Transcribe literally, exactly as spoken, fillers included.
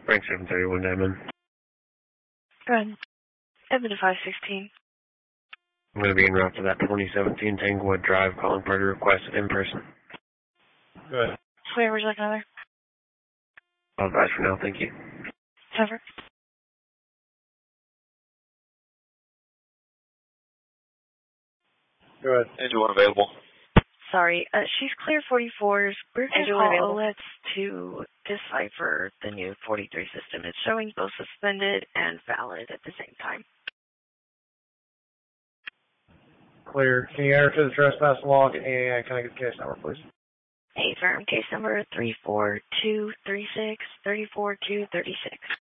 Frank seven thirty-one Diamond. Go ahead. Edmund five sixteen. I'm going to be en route to that twenty seventeen Tanglewood Drive, calling party requested in person. Go ahead. Where would you like another? I'll advise for now, thank you. Cover. Go ahead. Engine one available. Sorry, uh, she's clear forty-fours. We're going to Engine one call available. O L E Ts to decipher the new forty-three system. It's showing both suspended and valid at the same time. Clear. Can you enter to the trespass log and can I get the case number, please? Hey, firm case number three four two three six, three four two three six.